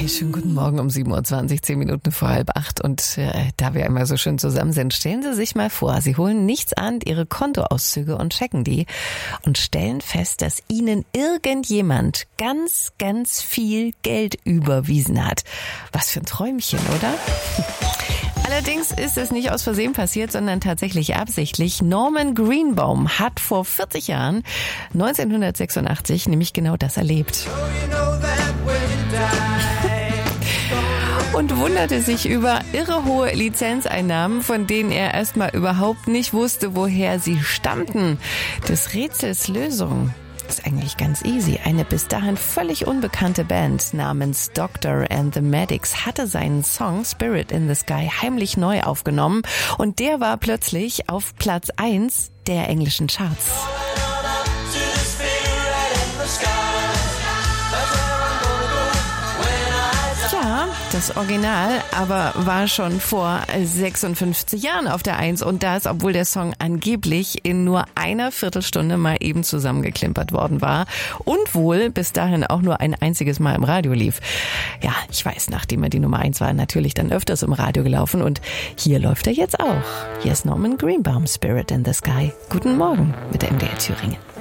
Hey, schönen guten Morgen um 7:20 Uhr, 10 Minuten vor 7:30. Und da wir einmal so schön zusammen sind, stellen Sie sich mal vor, Sie holen nichts an, Ihre Kontoauszüge und checken die und stellen fest, dass Ihnen irgendjemand ganz, ganz viel Geld überwiesen hat. Was für ein Träumchen, oder? Allerdings ist es nicht aus Versehen passiert, sondern tatsächlich absichtlich. Norman Greenbaum hat vor 40 Jahren, 1986, nämlich genau das erlebt. Und wunderte sich über irre hohe Lizenzeinnahmen, von denen er erstmal überhaupt nicht wusste, woher sie stammten. Des Rätsels Lösung ist eigentlich ganz easy. Eine bis dahin völlig unbekannte Band namens Doctor and the Medics hatte seinen Song Spirit in the Sky heimlich neu aufgenommen und der war plötzlich auf Platz 1 der englischen Charts. Ja, das Original aber war schon vor 56 Jahren auf der 1 und das, obwohl der Song angeblich in nur einer Viertelstunde mal eben zusammengeklimpert worden war und wohl bis dahin auch nur ein einziges Mal im Radio lief. Ja, ich weiß, nachdem er die Nummer 1 war, natürlich dann öfters im Radio gelaufen und hier läuft er jetzt auch. Hier ist Norman Greenbaum, Spirit in the Sky. Guten Morgen mit der MDR Thüringen.